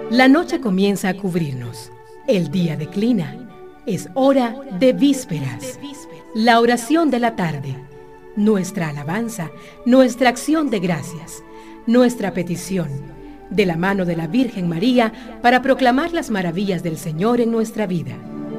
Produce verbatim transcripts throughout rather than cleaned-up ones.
La noche comienza a cubrirnos. El día declina. Es hora de vísperas. La oración de la tarde. Nuestra alabanza, nuestra acción de gracias, nuestra petición, de la mano de la Virgen María, para proclamar las maravillas del Señor en nuestra vida.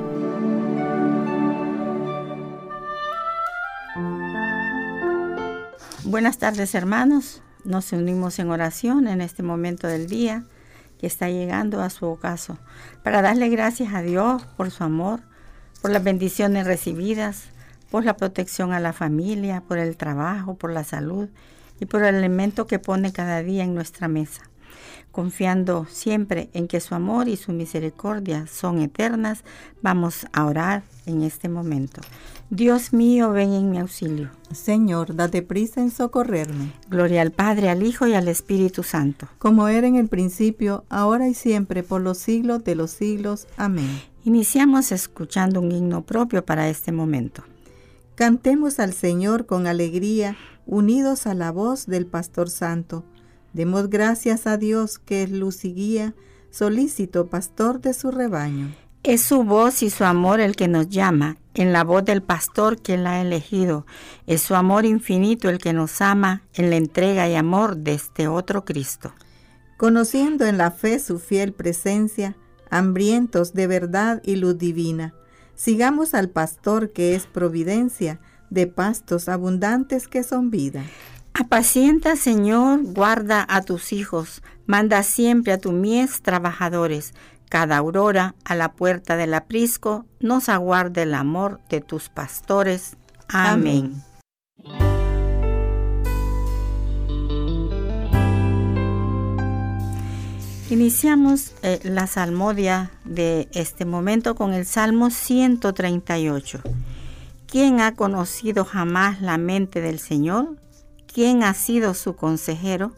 Buenas tardes, hermanos. Nos unimos en oración en este momento del día que está llegando a su ocaso, para darle gracias a Dios por su amor, por las bendiciones recibidas, por la protección a la familia, por el trabajo, por la salud y por el alimento que pone cada día en nuestra mesa, confiando siempre en que su amor y su misericordia son eternas. Vamos a orar en este momento. Dios mío, ven en mi auxilio. Señor, date prisa en socorrerme. Gloria al Padre, al Hijo y al Espíritu Santo. Como era en el principio, ahora y siempre, por los siglos de los siglos. Amén. Iniciamos escuchando un himno propio para este momento. Cantemos al Señor con alegría, unidos a la voz del Pastor Santo. Demos gracias a Dios, que es luz y guía, solícito pastor de su rebaño. Es su voz y su amor el que nos llama, en la voz del pastor que la ha elegido. Es su amor infinito el que nos ama, en la entrega y amor de este otro Cristo. Conociendo en la fe su fiel presencia, hambrientos de verdad y luz divina, sigamos al pastor que es providencia, de pastos abundantes que son vida. Apacienta, Señor, guarda a tus hijos, manda siempre a tu mies trabajadores. Cada aurora a la puerta del aprisco nos aguarde el amor de tus pastores. Amén. Amén. Iniciamos eh, la salmodia de este momento con el Salmo ciento treinta y ocho. ¿Quién ha conocido jamás la mente del Señor? ¿Quién ha sido su consejero?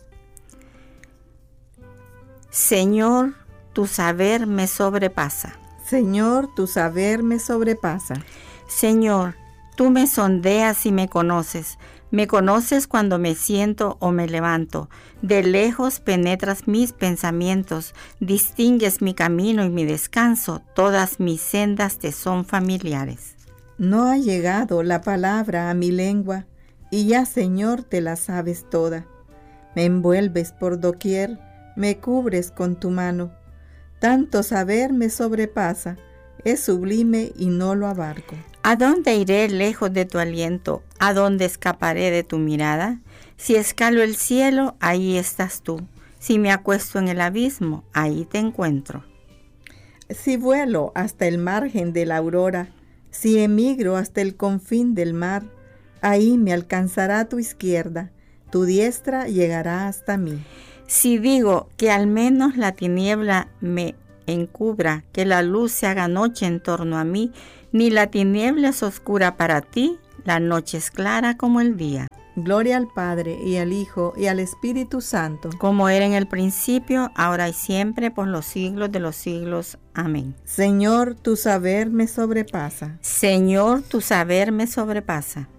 Señor, tu saber me sobrepasa. Señor, tu saber me sobrepasa. Señor, tú me sondeas y me conoces. Me conoces cuando me siento o me levanto. De lejos penetras mis pensamientos, distingues mi camino y mi descanso. Todas mis sendas te son familiares. No ha llegado la palabra a mi lengua, y ya, Señor, te la sabes toda. Me envuelves por doquier, me cubres con tu mano. Tanto saber me sobrepasa, es sublime y no lo abarco. ¿A dónde iré lejos de tu aliento? ¿A dónde escaparé de tu mirada? Si escalo el cielo, ahí estás tú. Si me acuesto en el abismo, ahí te encuentro. Si vuelo hasta el margen de la aurora, si emigro hasta el confín del mar, ahí me alcanzará tu izquierda, tu diestra llegará hasta mí. Si digo que al menos la tiniebla me encubra, que la luz se haga noche en torno a mí, ni la tiniebla es oscura para ti, la noche es clara como el día. Gloria al Padre, y al Hijo, y al Espíritu Santo. Como era en el principio, ahora y siempre, por los siglos de los siglos. Amén. Señor, tu saber me sobrepasa. Señor, tu saber me sobrepasa.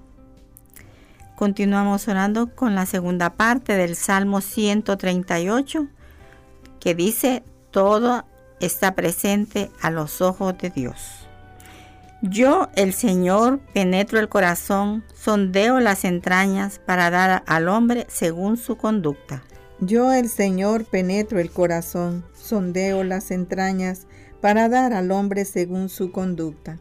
Continuamos orando con la segunda parte del Salmo ciento treinta y ocho, que dice: todo está presente a los ojos de Dios. Yo, el Señor, penetro el corazón, sondeo las entrañas para dar al hombre según su conducta. Yo, el Señor, penetro el corazón, sondeo las entrañas para dar al hombre según su conducta.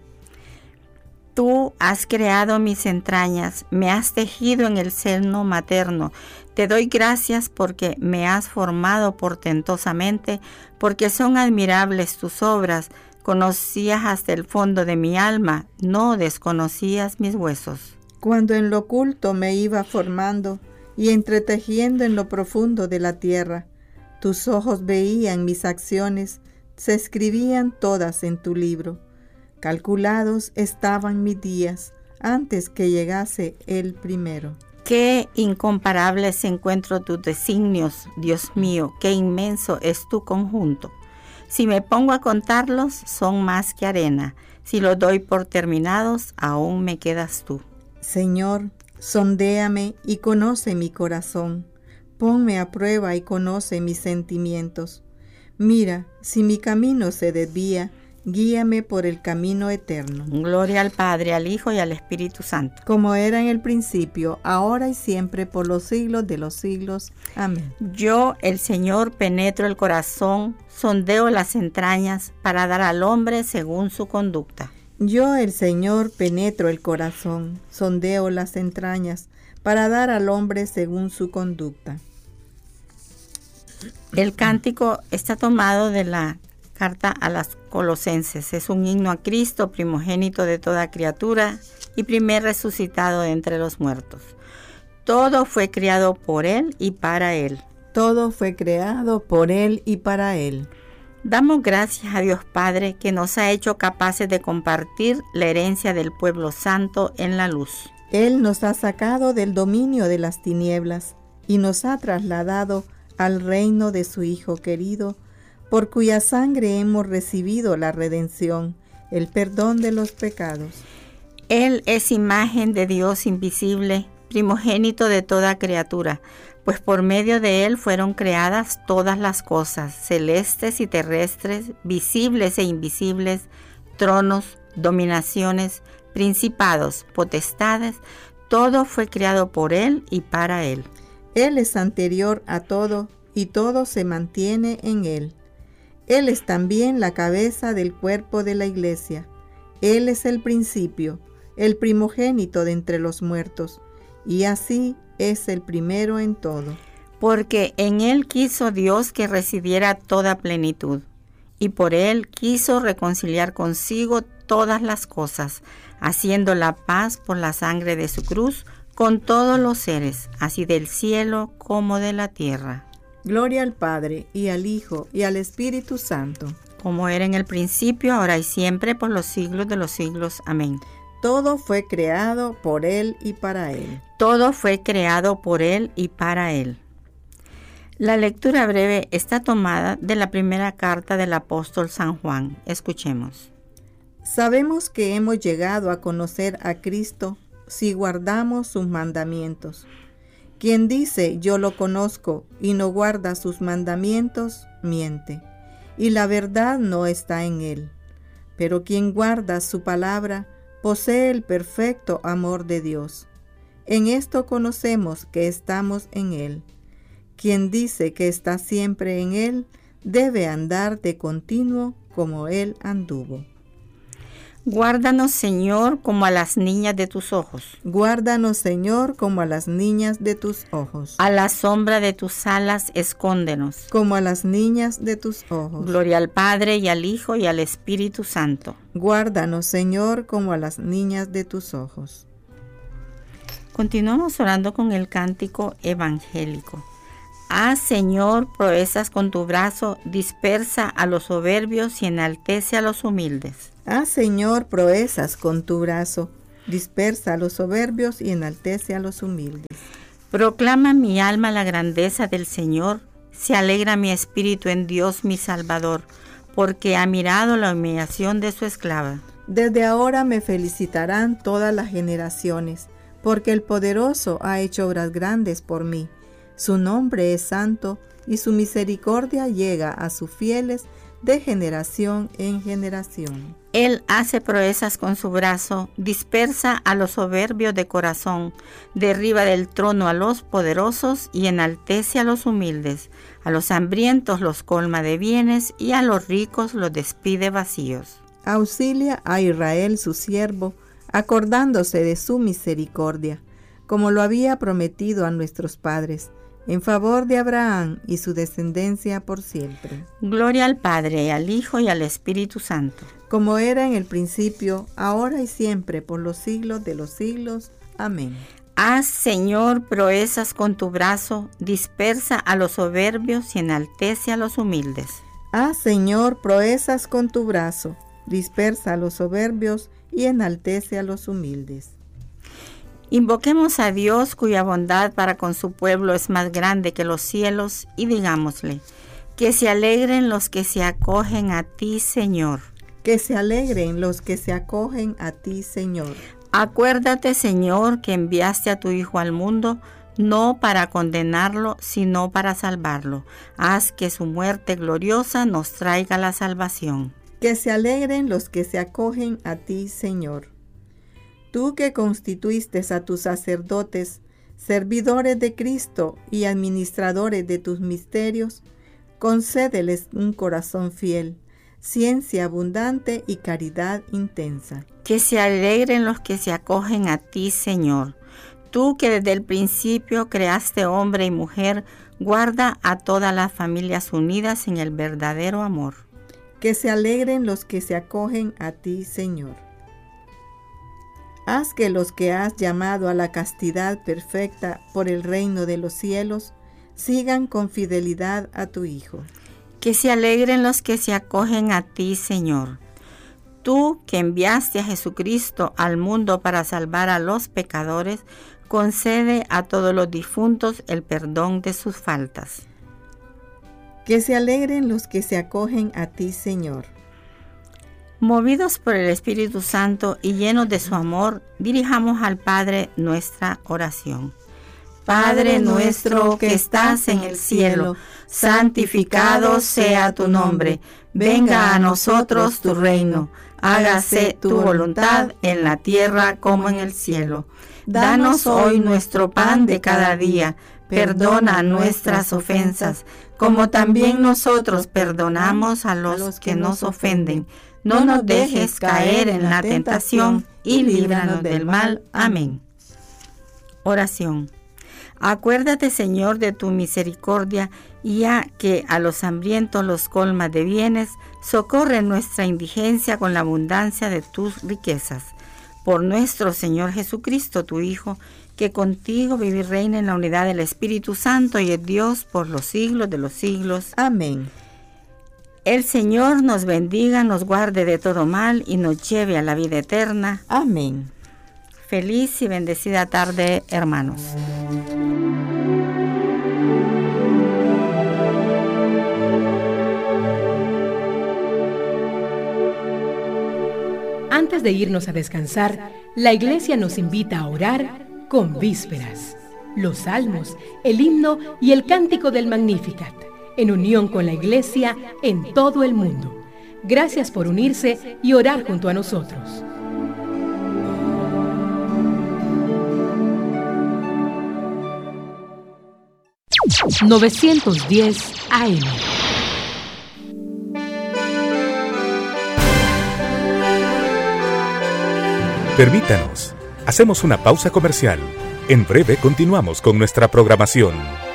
Tú has creado mis entrañas, me has tejido en el seno materno. Te doy gracias porque me has formado portentosamente, porque son admirables tus obras. Conocías hasta el fondo de mi alma, no desconocías mis huesos. Cuando en lo oculto me iba formando y entretejiendo en lo profundo de la tierra, tus ojos veían mis acciones, se escribían todas en tu libro. Calculados estaban mis días antes que llegase el primero. Qué incomparables encuentro tus designios, Dios mío, qué inmenso es tu conjunto. Si me pongo a contarlos, son más que arena. Si los doy por terminados, aún me quedas tú. Señor, sondéame y conoce mi corazón. Ponme a prueba y conoce mis sentimientos. Mira, si mi camino se desvía, guíame por el camino eterno. Gloria al Padre, al Hijo y al Espíritu Santo. Como era en el principio, ahora y siempre, por los siglos de los siglos. Amén. Yo, el Señor, penetro el corazón, sondeo las entrañas para dar al hombre según su conducta. Yo, el Señor, penetro el corazón, sondeo las entrañas para dar al hombre según su conducta. El cántico está tomado de la carta a las Colosenses. Es un himno a Cristo, primogénito de toda criatura y primer resucitado de entre los muertos. Todo fue creado por Él y para Él. Todo fue creado por Él y para Él. Damos gracias a Dios Padre que nos ha hecho capaces de compartir la herencia del pueblo santo en la luz. Él nos ha sacado del dominio de las tinieblas y nos ha trasladado al reino de su Hijo querido, por cuya sangre hemos recibido la redención, el perdón de los pecados. Él es imagen de Dios invisible, primogénito de toda criatura, pues por medio de Él fueron creadas todas las cosas, celestes y terrestres, visibles e invisibles, tronos, dominaciones, principados, potestades, todo fue creado por Él y para Él. Él es anterior a todo y todo se mantiene en Él. Él es también la cabeza del cuerpo de la iglesia. Él es el principio, el primogénito de entre los muertos, y así es el primero en todo. Porque en Él quiso Dios que residiera toda plenitud, y por Él quiso reconciliar consigo todas las cosas, haciendo la paz por la sangre de su cruz con todos los seres, así del cielo como de la tierra. Gloria al Padre, y al Hijo, y al Espíritu Santo. Como era en el principio, ahora y siempre, por los siglos de los siglos. Amén. Todo fue creado por Él y para Él. Todo fue creado por Él y para Él. La lectura breve está tomada de la primera carta del apóstol San Juan. Escuchemos. Sabemos que hemos llegado a conocer a Cristo si guardamos sus mandamientos. Quien dice yo lo conozco y no guarda sus mandamientos, miente, y la verdad no está en él. Pero quien guarda su palabra, posee el perfecto amor de Dios. En esto conocemos que estamos en él. Quien dice que está siempre en él, debe andar de continuo como él anduvo. Guárdanos, Señor, como a las niñas de tus ojos. Guárdanos, Señor, como a las niñas de tus ojos. A la sombra de tus alas, escóndenos. Como a las niñas de tus ojos. Gloria al Padre, y al Hijo, y al Espíritu Santo. Guárdanos, Señor, como a las niñas de tus ojos. Continuamos orando con el cántico evangélico. Haz, Señor, proezas con tu brazo, dispersa a los soberbios y enaltece a los humildes. Haz, Señor, proezas con tu brazo, dispersa a los soberbios y enaltece a los humildes. Proclama mi alma la grandeza del Señor, se alegra mi espíritu en Dios mi Salvador, porque ha mirado la humillación de su esclava. Desde ahora me felicitarán todas las generaciones, porque el Poderoso ha hecho obras grandes por mí. Su nombre es santo y su misericordia llega a sus fieles de generación en generación. Él hace proezas con su brazo, dispersa a los soberbios de corazón, derriba del trono a los poderosos y enaltece a los humildes. A los hambrientos los colma de bienes y a los ricos los despide vacíos. Auxilia a Israel su siervo, acordándose de su misericordia, como lo había prometido a nuestros padres, en favor de Abraham y su descendencia por siempre. Gloria al Padre, al Hijo y al Espíritu Santo. Como era en el principio, ahora y siempre, por los siglos de los siglos. Amén. Haz, Señor, proezas con tu brazo, dispersa a los soberbios y enaltece a los humildes. Haz, Señor, proezas con tu brazo, dispersa a los soberbios y enaltece a los humildes. Invoquemos a Dios, cuya bondad para con su pueblo es más grande que los cielos, y digámosle: que se alegren los que se acogen a ti, Señor. Que se alegren los que se acogen a ti, Señor. Acuérdate, Señor, que enviaste a tu Hijo al mundo, no para condenarlo, sino para salvarlo. Haz que su muerte gloriosa nos traiga la salvación. Que se alegren los que se acogen a ti, Señor. Tú que constituiste a tus sacerdotes, servidores de Cristo y administradores de tus misterios, concédeles un corazón fiel, ciencia abundante y caridad intensa. Que se alegren los que se acogen a ti, Señor. Tú que desde el principio creaste hombre y mujer, guarda a todas las familias unidas en el verdadero amor. Que se alegren los que se acogen a ti, Señor. Haz que los que has llamado a la castidad perfecta por el reino de los cielos, sigan con fidelidad a tu Hijo. Que se alegren los que se acogen a ti, Señor. Tú que enviaste a Jesucristo al mundo para salvar a los pecadores, concede a todos los difuntos el perdón de sus faltas. Que se alegren los que se acogen a ti, Señor. Movidos por el Espíritu Santo y llenos de su amor, dirijamos al Padre nuestra oración. Padre nuestro que estás en el cielo, santificado sea tu nombre. Venga a nosotros tu reino. Hágase tu voluntad en la tierra como en el cielo. Danos hoy nuestro pan de cada día. Perdona nuestras ofensas, como también nosotros perdonamos a los que nos ofenden. No nos dejes caer en la tentación y líbranos del mal. Amén. Oración. Acuérdate, Señor, de tu misericordia, y ya que a los hambrientos los colmas de bienes, socorre nuestra indigencia con la abundancia de tus riquezas. Por nuestro Señor Jesucristo, tu Hijo, que contigo vive y reina en la unidad del Espíritu Santo y es Dios por los siglos de los siglos. Amén. El Señor nos bendiga, nos guarde de todo mal y nos lleve a la vida eterna. Amén. Feliz y bendecida tarde, hermanos. Antes de irnos a descansar, la Iglesia nos invita a orar con vísperas, los salmos, el himno y el cántico del Magnificat, en unión con la Iglesia en todo el mundo. Gracias por unirse y orar junto a nosotros. novecientos diez A M. Permítanos, hacemos una pausa comercial. En breve continuamos con nuestra programación.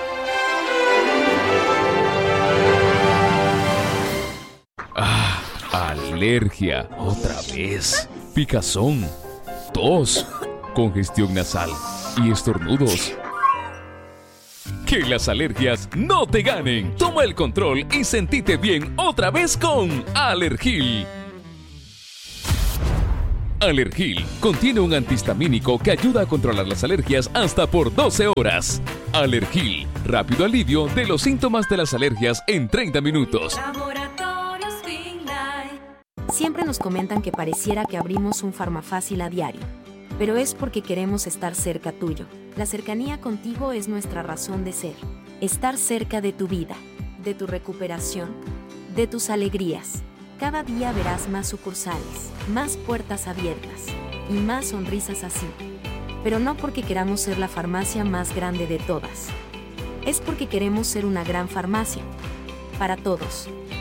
Ah, alergia, otra vez. Picazón, tos, congestión nasal y estornudos. Que las alergias no te ganen. Toma el control y sentite bien otra vez con Alergil. Alergil contiene un antihistamínico que ayuda a controlar las alergias hasta por doce horas. Alergil, rápido alivio de los síntomas de las alergias en treinta minutos. Siempre nos comentan que pareciera que abrimos un Farmafácil a diario, pero es porque queremos estar cerca tuyo. La cercanía contigo es nuestra razón de ser. Estar cerca de tu vida, de tu recuperación, de tus alegrías. Cada día verás más sucursales, más puertas abiertas y más sonrisas así. Pero no porque queramos ser la farmacia más grande de todas. Es porque queremos ser una gran farmacia. Para todos.